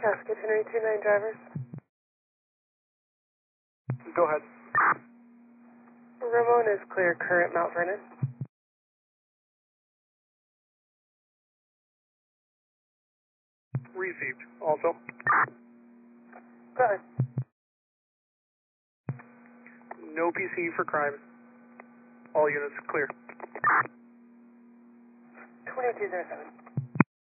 Casket Henry 29 drivers. Go ahead. Ramon is clear, current Mount Vernon. Received. Also. Go ahead. No PC for crime. All units clear. 2207.